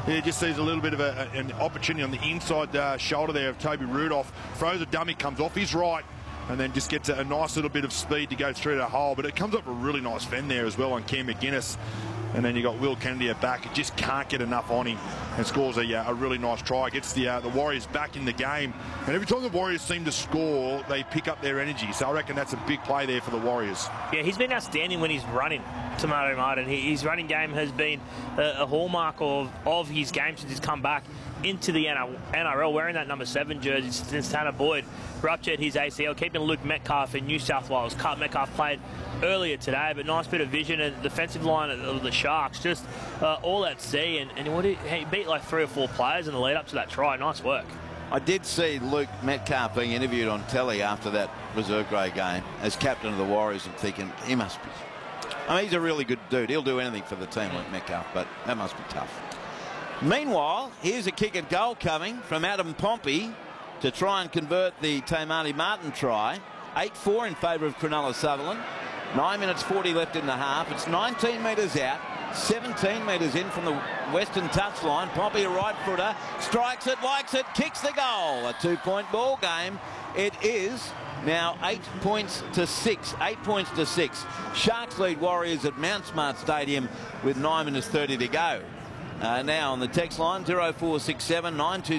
Yeah, just sees a little bit of an opportunity on the inside shoulder there of Toby Rudolph. Throws a dummy, comes off his right, and then just gets a nice little bit of speed to go through the hole. But it comes up a really nice fend there as well on Cam McGuinness. And then you got Will Kennedy at back. It just can't get enough on him and scores a really nice try. Gets the Warriors back in the game. And every time the Warriors seem to score, they pick up their energy. So I reckon that's a big play there for the Warriors. Yeah, he's been outstanding when he's running, Tomato Martin. His running game has been a hallmark of his game since he's come back into the NRL, wearing that number 7 jersey since Tanner Boyd ruptured his ACL, keeping Luke Metcalf in New South Wales. Carl Metcalf played earlier today, but nice bit of vision, and the defensive line of the Sharks just all at sea, and he beat like 3 or 4 players in the lead up to that try. Nice work. I did see Luke Metcalf being interviewed on telly after that reserve grade game as captain of the Warriors, and thinking he must be. I mean, he's a really good dude. He'll do anything for the team, like Metcalf, but that must be tough. Meanwhile, here's a kick at goal coming from Adam Pompey to try and convert the Tamati Martin try. 8-4 in favour of Cronulla Sutherland. 9 minutes 40 left in the half. It's 19 metres out, 17 metres in from the western touchline. Pompey, a right footer, strikes it, likes it, kicks the goal. A 2-point ball game. It is now 8 points to 6. 8 points to 6. Sharks lead Warriors at Mount Smart Stadium with 9 minutes 30 to go. Now on the text line 0467 920